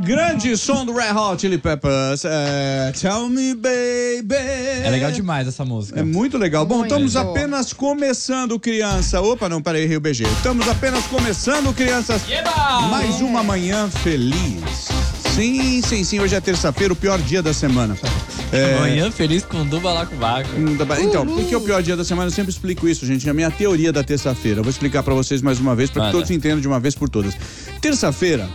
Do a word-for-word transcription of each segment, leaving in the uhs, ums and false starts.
Grande som do Red Hot Chili Peppers. É, Tell Me Baby. É legal demais essa música. É muito legal. Bom, Muito. estamos apenas começando, criança. Opa, não, peraí, Rio B G. Estamos apenas começando, crianças. Eba! Mais uma manhã feliz. Sim, sim, sim. Hoje é terça-feira, o pior dia da semana. É... Manhã feliz com Duba lá com o Baco. Então, por que é o pior dia da semana? Eu sempre explico isso, gente. É a minha teoria da terça-feira. Eu vou explicar pra vocês mais uma vez, para que Manda. todos entendam de uma vez por todas. Terça-feira.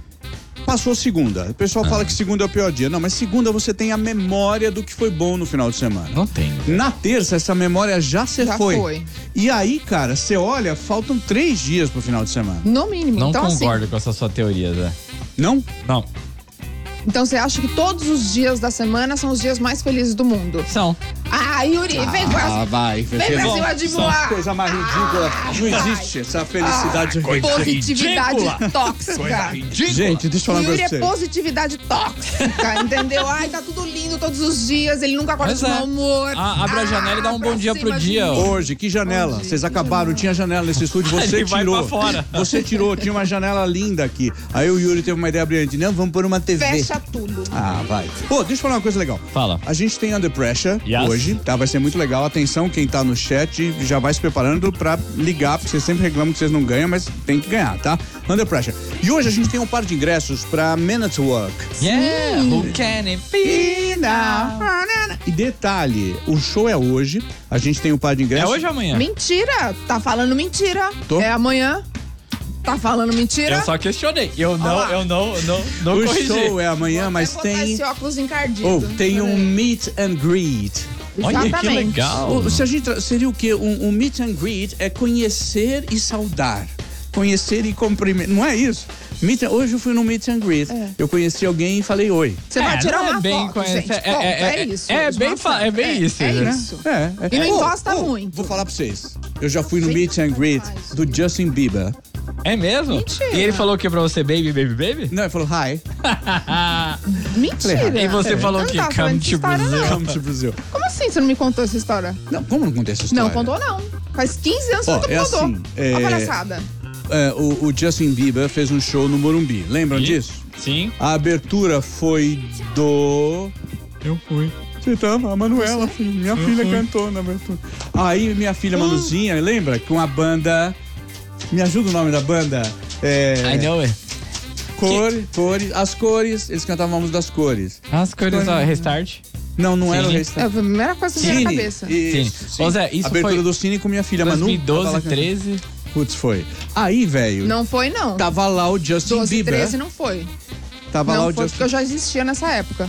Passou segunda. O pessoal ah. fala que segunda é o pior dia. Não, mas segunda você tem a memória do que foi bom no final de semana. Não tem. Na terça, essa memória já se Já foi. foi. E aí, cara, você olha, faltam três dias pro final de semana. No mínimo. Não então, concordo assim, com essa sua teoria, Zé. Não? Não. então você acha que todos os dias da semana são os dias mais felizes do mundo? São. Ah, Yuri, vem com Ah, essa. vai. Vem pra cima de voar. Coisa mais ridícula. Não existe essa felicidade. Positividade ridícula. tóxica. Gente, deixa eu falar uma Yuri coisa é pra você. positividade tóxica, entendeu? Ai, tá tudo lindo todos os dias, ele nunca acorda Mas de é. mau humor. Ah, abre a janela e dá um pra bom dia cima pro de dia, mim. ó. Hoje, que janela? Hoje, Vocês que acabaram, janela? tinha janela nesse estúdio, você Ele vai tirou. pra fora. Você tirou, tinha uma janela linda aqui. Aí o Yuri teve uma ideia brilhante. Não, vamos pôr uma T V. Fecha tudo. Ah, vai. Pô, deixa eu falar uma coisa legal. Fala. A gente tem Under Pressure Yes. hoje, tá? Vai ser muito legal. Atenção, quem tá no chat já vai se preparando pra ligar, porque vocês sempre reclamam que vocês não ganham, mas tem que ganhar, tá? Under Pressure. E hoje a gente tem um par de ingressos pra Men at Work. Yeah, who can it be now? E detalhe, o show é hoje, a gente tem um par de É ingressos. hoje ou amanhã? Mentira, tá falando mentira. Tô. É amanhã. Tá falando mentira. Eu só questionei. Eu não, lá. eu não, não, não O corrigi. show é amanhã, mas Vou botar tem... esse óculos encardido. Oh, tem um meet and greet. Olha que Exatamente. legal. O- se a gente tra- seria o quê? Um, um meet and greet é conhecer e saudar. Conhecer e cumprimentar. Não é isso? Meet and- hoje eu fui no meet and greet. É. Eu conheci alguém e falei oi. Você vai É, tirar não é uma bem foto, conhece- gente. é- Ponto, é- é, é- isso. é bem Uma fa- é foto. bem isso, É, né? isso. É, é. E não Oh, encosta oh, muito. Vou falar pra vocês. Eu já fui no Vem meet and cá, greet faz. do Justin Bieber. É mesmo? Mentira. E ele falou o que pra você? Baby, baby, baby? Não, ele falou hi. Mentira. E você falou Eu o não que? tava sabendo Come dessa to história, Brazil. não. Come to Brazil. Como assim você não me contou essa história? Não, como não contei essa história? Não contou, não. Faz quinze anos Ó, que tu é contou. assim, é- Uma palhaçada. É, o, o Justin Bieber fez um show no Morumbi. Lembram E? disso? Sim. A abertura foi do... Eu fui. Você tava, a Manuela, Você? filho, minha filha cantou na abertura. Aí minha filha Manuzinha, lembra? Com a banda... Me ajuda o nome da banda? É... I know it. Cores, cores, as cores, eles cantavam a música das cores. As cores, ó, restart. Não, não era o Cine. É a restante. primeira coisa que me veio na cabeça. Isso, Cine. Ô, Zé, isso abertura foi do Cine com minha filha Manu. dois mil e tava lá doze, cantando. treze. Putz, foi. Aí, velho, Não foi, não. tava lá o Justin doze, Bieber. treze não foi. Tava lá Não o foi Justin porque eu já existia nessa época.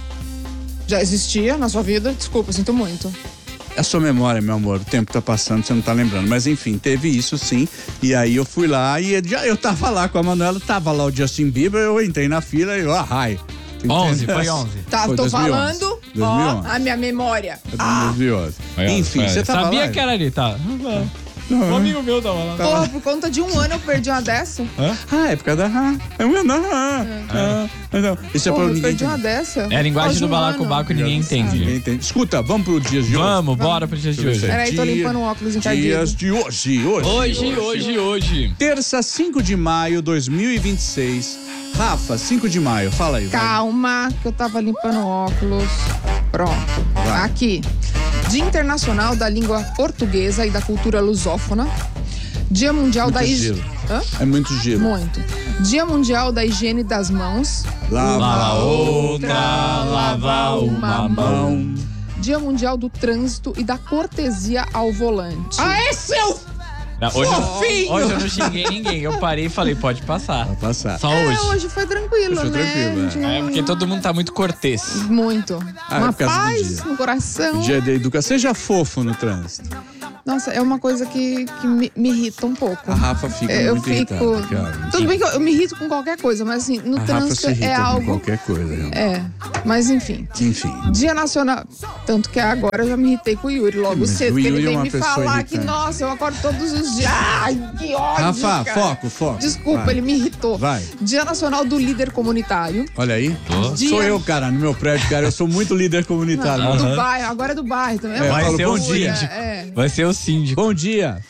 Já existia na sua vida? Desculpa, sinto muito. É a sua memória, meu amor. O tempo tá passando, você não tá lembrando. Mas enfim, teve isso sim. E aí eu fui lá e já eu tava lá com a Manuela, tava lá o Justin Bieber, eu entrei na fila e eu, ah, hi. onze, foi onze. Tá, Foi tô dois mil e onze. falando, dois mil e ó, onze. a minha memória. dois mil e onze. Enfim, você tava Sabia lá. que era ali, tá? Um amigo meu tava lá. Porra, por conta de um ano eu perdi uma dessa. Ah, é por causa da Rá. É uma da Rá. Ah, não. Isso é pra Porra, eu ninguém perdi uma entender. dessa. É a linguagem Hoje do um balacobaco e ano. ninguém Ninguém entende. entende. Escuta, vamos pro dias de hoje. Vamos, bora pro dia de hoje. Peraí, tô limpando o óculos encardido. Dias de hoje, hoje. Hoje, hoje, hoje. Terça, cinco de maio de dois mil e vinte e seis. Rafa, cinco de maio, fala aí. vai. Calma, que eu tava limpando o óculos. Pronto. Vai. Aqui. Dia Internacional da Língua Portuguesa e da Cultura Lusófona. Dia Mundial da Muito Higiene. giro. Hã? É muito giro. Muito. Dia Mundial da Higiene das Mãos. Lava outra, lava uma mão. Dia Mundial do Trânsito e da Cortesia ao Volante. Ah, é seu! Não, hoje, Fofinho! hoje eu não xinguei ninguém. Eu parei e falei, pode passar. Vai passar. Só É, hoje. hoje foi tranquilo, Hoje foi né? tranquilo, A gente é. não- É porque todo mundo tá muito cortês. Muito. Ah, é Uma por causa do paz dia. no coração. Dia da educação. Seja fofo no trânsito. Nossa, é uma coisa que, que me, me irrita um pouco. A Rafa fica É, eu muito fico. irritada, cara. Tudo bem que eu, eu me irrito com qualquer coisa, mas assim, no A Rafa trânsito se irrita é com algo. qualquer coisa, realmente. É, mas enfim. Enfim. Dia Nacional. Tanto que agora eu já me irritei com o Yuri logo Mas cedo, o que Yuri ele é vem uma me pessoa falar que, irritante. nossa, eu acordo todos os dias. Ai, que ódio. Rafa, cara. foco, foco. Desculpa, Vai. ele me irritou. Vai. Dia Nacional do Líder Comunitário. Olha aí. Dia- Sou eu, cara, no meu prédio, cara. Eu sou muito líder comunitário. Não, Aham. do bairro, agora é do bairro também. É, É, vai uma ser o loucura, síndico. é. Vai ser o síndico. Bom dia.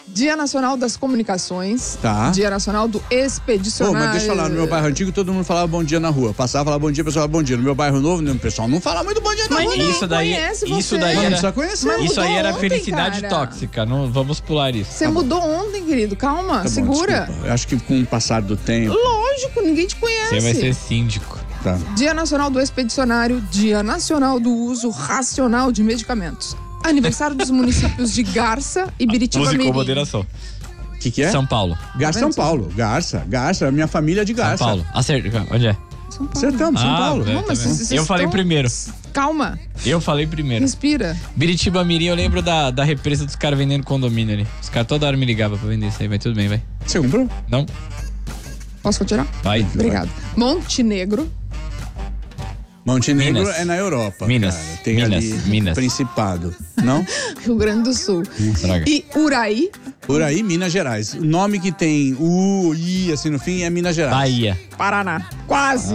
Dia Nacional das Comunicações. Tá. Dia Nacional do Expedicionário. Pô, mas deixa eu falar, no meu bairro antigo todo mundo falava bom dia na rua. Passava, falava bom dia, o pessoal falava bom dia. No meu bairro novo, o pessoal não fala muito bom dia na Mas rua. ninguém Isso daí, conhece isso você. daí Não era, precisa conhecer. Mas isso aí mudou era ontem, felicidade cara. tóxica. Não vamos pular isso. Você mudou ontem, querido. Calma, Tá bom, segura. desculpa. Eu acho que com o passar do tempo. Lógico, ninguém te conhece. Você vai ser síndico. Tá. Dia Nacional do Expedicionário, Dia Nacional do Uso Racional de Medicamentos. Aniversário dos municípios de Garça e Biritiba Use com Mirim. moderação. O que, que é? São Paulo. Garça, Tá São vendo? Paulo. Garça, Garça. Minha família é de Garça. São Paulo. Acerta. Onde é? São Paulo. Acertamos, São Ah, Paulo. velho. Não, mas Tá vendo? vocês Eu falei estão- primeiro. Calma, Eu falei primeiro. respira. Biritiba Mirim, eu lembro da, da represa dos caras vendendo condomínio ali. Os caras toda hora me ligavam pra vender isso aí, mas tudo bem, vai. Você comprou? Não? Posso continuar? Vai. Obrigado. Montenegro. Montenegro Minas. é na Europa. Minas. Cara. Tem Minas. ali Minas. Principado. Não? Rio Grande do Sul. Droga. E Uraí. Por aí, Minas Gerais. O nome que tem U, I, assim no fim, é Minas Gerais. Bahia. Paraná. Quase.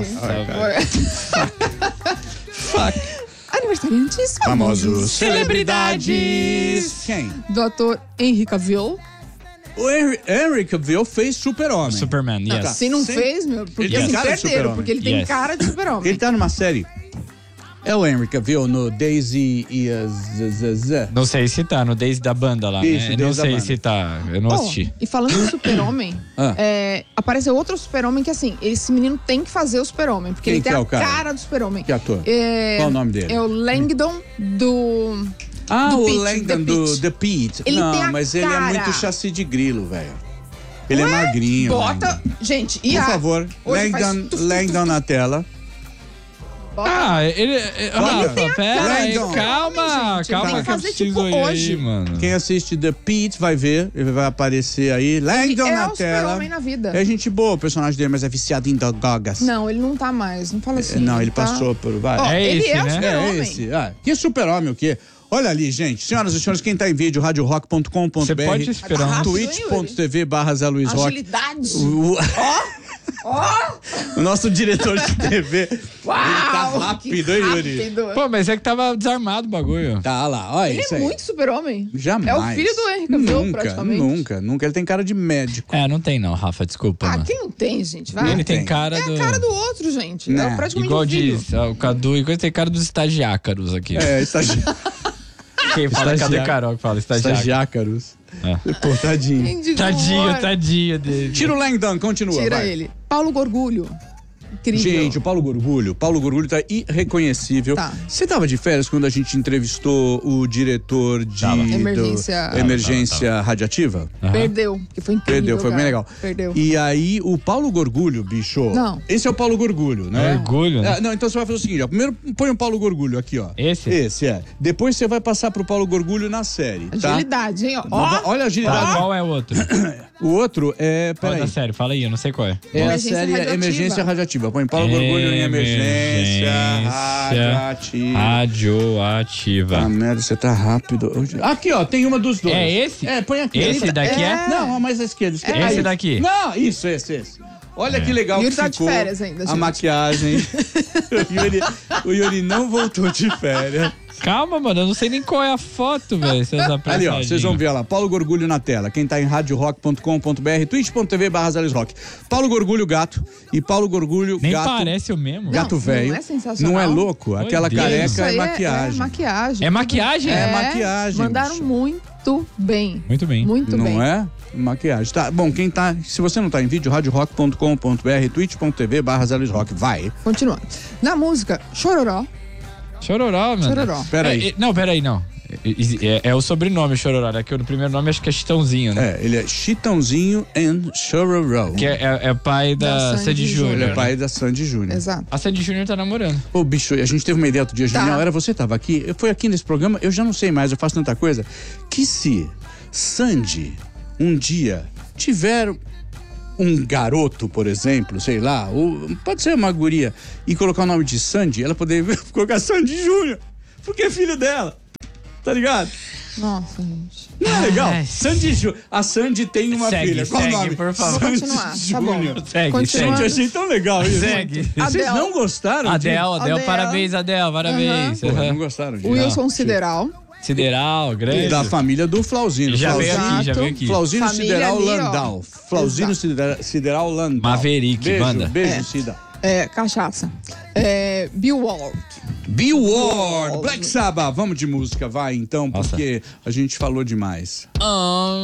Fuck. Aniversariantes Famosos. Celebridades. Quem? Do ator Henry Cavill. O Henry, Henry Cavill fez Super-Homem. Superman, yes. Tá. Se não Sim. fez, meu, porque Ele tem assim, cara de perderam, super-homem. porque ele tem Yes. cara de super-homem. Ele tá numa série. É o Henry Cavill no Daisy e a Z Z Z. Não sei se tá no Desde da Banda lá, Isso, né? Não Desde a sei Banda. se tá. Eu não Oh, assisti. e falando de super-homem, Ah. é, apareceu outro super-homem que assim, esse menino tem que fazer o super-homem, porque Quem ele que tem é a o cara? cara do super-homem. Que ator? É, Qual o nome dele? É o Langdon do... Ah, do o Pete, Langdon The do Pete. The Pete. Ele não, tem a mas ele é cara. muito chassi de grilo, velho. Ele é magrinho. Bota... Langdon. Gente, e Por a... favor, Hoje faz Langdon, tuf, tuf, Langdon na tela. Bota... Ah, ele. é- Olha, Rafa, pera aí, Langdon. calma, Gente, calma tem que que eu fazer, preciso tipo, ir hoje. aí, mano. Quem assiste The Pete vai ver, ele vai aparecer aí. Langdon é na o tela. super-homem na vida. É gente boa o personagem dele, mas é viciado em drogas. Não, ele não tá mais, não fala assim. Não, ele tá- passou por vários. Ó, É ele esse, é o né? super-homem. É esse. Ah, que super-homem o quê? Olha ali, gente. Senhoras e senhores, quem tá em vídeo, rádio rock ponto com ponto b r. Você pode esperar um Rápido, twitch hein, ponto t v barra Zé Luiz Rock. Agilidade. O, Ó, o nosso diretor de T V. uau, Ele tá que rápido, hein, Yuri? rápido. Pô, mas é que tava desarmado o bagulho. Tá lá, olha Ele isso é aí. muito super-homem. Jamais. É o filho do Henry Cavill, Nunca, praticamente. nunca, nunca. Ele tem cara de médico. É, não tem não, Rafa, desculpa, Ah, mano. quem não tem, gente? Vai. Ele tem tem. cara É do. a cara do outro, gente. Né? É praticamente Igual um filho. diz ó, o Cadu e coisa, tem cara dos estagiácaros aqui. É, estagi... Quem fala, cadê estagiário. Carol que fala estagiário? estagiácaros. É. Pô, tadinho. Quem de Tadinho, horror. tadinho dele. Tira o Langdon, continua. Tira vai. ele. Paulo Gorgulho. Incrível. Gente, o Paulo Gorgulho, Paulo Gorgulho tá irreconhecível. Tá. Você tava de férias quando a gente entrevistou o diretor de Tava. do- Emergência. Tava, emergência tava, radiativa? Aham. Perdeu, porque foi incrível. Perdeu, foi cara. bem legal. Perdeu. E aí, o Paulo Gorgulho, bicho. Não. Esse é o Paulo Gorgulho, né? Orgulho, né? É, não, então você vai fazer o seguinte, ó. Primeiro põe o Paulo Gorgulho aqui, ó. Esse? Esse, é. Depois você vai passar pro Paulo Gorgulho na série, tá? Agilidade, hein? Ó, Olha a agilidade. Qual é o outro? O outro é. Qual é Peraí. da série? Fala aí, eu não sei qual é. É a Emergência série radioativa. Emergência Radioativa. Põe Paulo Gorgulho em Emergência Radioativa. Radioativa. Ah, merda, você tá rápido. hoje. Aqui, ó, tem uma dos dois. É esse? É, põe aqui. Esse daqui é? É. Não, a mais à esquerda. esquerda. Esse Aí. daqui? Não, isso, esse, esse. Olha que legal Yuri que tá de ficou férias ainda, a gente. maquiagem. o, Yuri, o Yuri não voltou de férias. Calma, mano, eu não sei nem qual é a foto, velho. Seus Ali, ó, apressadinhos. vocês vão ver lá, Paulo Gorgulho na tela. Quem tá em rádio rock ponto com ponto b r, twitch ponto t v barra Zé Luiz Rock. Paulo Gorgulho gato e Paulo Gorgulho Nem gato. parece o mesmo. Gato Não, velho. não é sensacional. Não é louco? Oi, Aquela Deus. careca Isso é aí maquiagem. É, maquiagem. É maquiagem? É maquiagem, Mandaram bicho. muito bem. Muito bem. Muito Não bem. é? Maquiagem. Tá, bom, quem tá. Se você não tá em vídeo, rádio rock ponto com ponto b r, twitch ponto t v barra Zé Luiz Rock. Vai. Continuando. Na música, Chororó. Chororó, mano. Chororó. Pera aí. É, é, não, peraí, não. É, é, é o sobrenome Chororó, né? Que o primeiro nome acho que é Chitãozinho, né? É, ele é Chitãozinho and Chororó. Que é, é, é pai da, Da Sandy Sandy Júnior. Ele é né? pai da Sandy Júnior. Exato. A Sandy Júnior tá namorando. Ô, bicho, a gente teve uma ideia outro dia Tá. genial. Era você tava aqui, eu fui aqui nesse programa, eu já não sei mais, eu faço tanta coisa. Que se Sandy um dia tiver um garoto, por exemplo, sei lá, ou pode ser uma guria, e colocar o nome de Sandy, ela poderia colocar Sandy Júnior, porque é filho dela. Tá ligado? Nossa, gente. Não é legal? Ai. Sandy Júnior. A Sandy tem uma Segue, filha. Qual segue, o nome? por favor. Vou Sandy continuar, tá bom. Júnior. Segue, Continua. Gente, eu achei tão legal isso. Segue. Vocês Adele. não gostaram? de- Adele, Adele, Adele. parabéns, Adele, parabéns. Pô, Uhum. não gostaram de Wilson Não. Sideral. Sideral, grande. Da família do Flauzino. Já veio Flauzino- aqui, já veio aqui. Flauzino Família Sideral ali, ó. Landau. Flauzino Exato. Sidera- Sideral Landau. Maverick, beijo, manda. Beijo, É. Cida. É, cachaça. É, Bill Ward. Bill Ward, Black Sabbath. Vamos de música, vai então, Nossa. porque a gente falou demais. Ah.